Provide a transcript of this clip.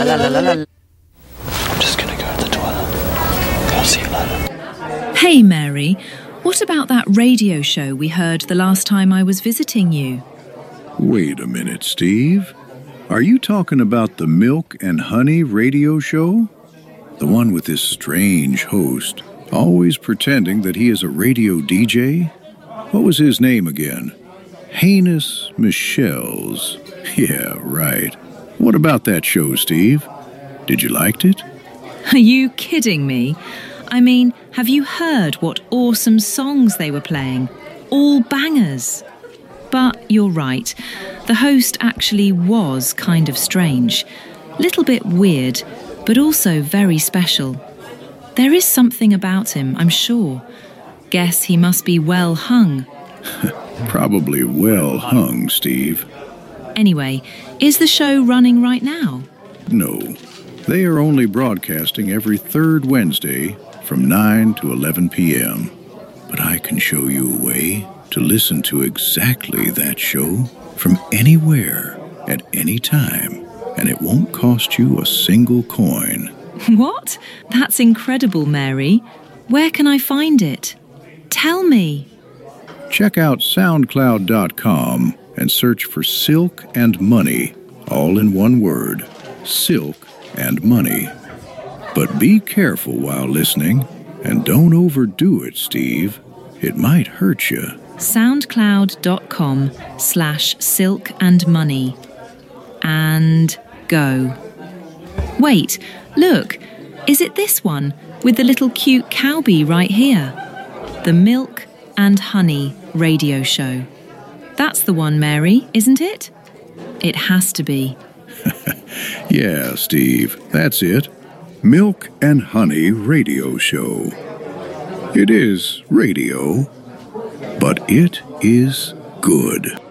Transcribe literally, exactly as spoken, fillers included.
I'm just gonna go to the toilet. I'll see you later. Hey, Mary. What about that radio show we heard the last time I was visiting you? Wait a minute, Steve. Are you talking about the Milk and Honey radio show? The one with this strange host, always pretending that he is a radio D J? What was his name again? Heinous Michelle's. Yeah, right. What about that show, Steve? Did you like it? Are you kidding me? I mean, have you heard what awesome songs they were playing? All bangers. But you're right. The host actually was kind of strange. Little bit weird, but also very special. There is something about him, I'm sure. Guess he must be well hung. Probably well hung, Steve. Anyway, is the show running right now? No. They are only broadcasting every third Wednesday from nine to eleven p.m. But I can show you a way to listen to exactly that show from anywhere at any time, and it won't cost you a single coin. What? That's incredible, Mary. Where can I find it? Tell me. Check out SoundCloud dot com and search for Silk and Money, all in one word, Silk and Money. But be careful while listening, and don't overdo it, Steve. It might hurt you. SoundCloud.com slash Silk and Money. And go. Wait, look. Is it this one with the little cute cowbie right here? The Milk and Honey radio show. That's the one, Mary, isn't it? It has to be. Yeah, Steve, that's it. Milk and Honey radio show. It is radio, but it is good.